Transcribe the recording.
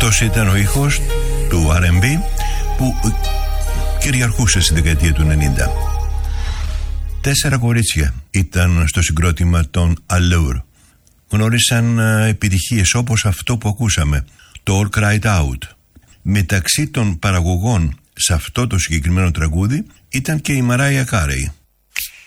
Αυτός ήταν ο ήχος του R&B που κυριαρχούσε στη δεκαετία του 90. 4 κορίτσια ήταν στο συγκρότημα των Allure. Γνώρισαν επιτυχίες όπως αυτό που ακούσαμε, το All Cried Out. Μεταξύ των παραγωγών σε αυτό το συγκεκριμένο τραγούδι ήταν και η Mariah Carey.